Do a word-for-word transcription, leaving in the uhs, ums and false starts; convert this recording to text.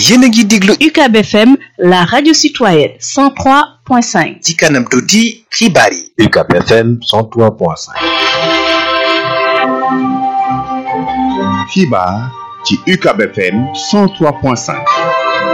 yéen a ngi déglu U C A B F M, la radio citoyenne cent trois point cinq. ci kanam tuuti xibaar yi. U C A B F M cent trois point cinq. xibaar ci U C A B F M cent trois point cinq.